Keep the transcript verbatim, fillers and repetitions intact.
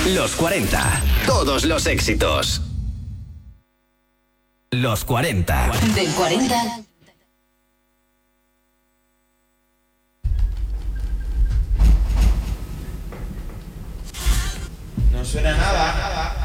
Los cuarenta. Todos los éxitos. Los cuarenta. Del cuarenta. No suena nada.